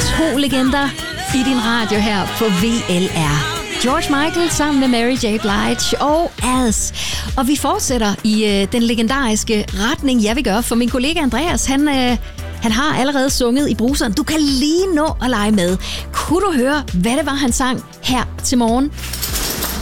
To legender i din radio her på VLR. George Michael sammen med Mary J. Blige og As. Og vi fortsætter i den legendariske retning, jeg vil gøre, for min kollega Andreas, han har allerede sunget i bruseren. Du kan lige nå at lege med. Kunne du høre, hvad det var, han sang her til morgen?